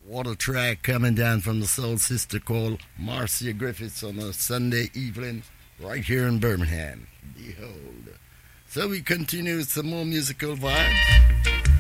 What a track coming down from the soul sister called Marcia Griffiths on a Sunday evening right here in Birmingham. Behold. So we continue with some more musical vibes.